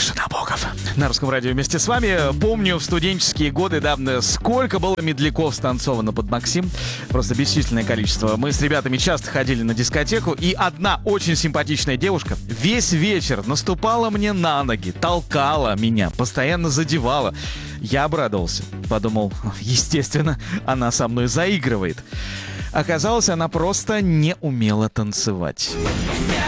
Миша Набоков на Русском радио вместе с вами. Помню, в студенческие годы, да, сколько было медляков станцовано под Максим. Просто бесчисленное количество. Мы с ребятами часто ходили на дискотеку, и одна очень симпатичная девушка весь вечер наступала мне на ноги, толкала меня, постоянно задевала. Я обрадовался. Подумал, естественно, она со мной заигрывает. Оказалось, она просто не умела танцевать.